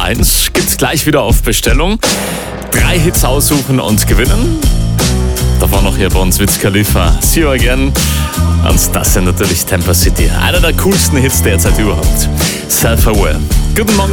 1 gibt's gleich wieder auf Bestellung. 3 Hits aussuchen und gewinnen. Davor noch hier bei uns Wiz Khalifa, See You Again. Und das sind natürlich Temper City. Einer der coolsten Hits derzeit überhaupt. Self-Aware. Guten Morgen.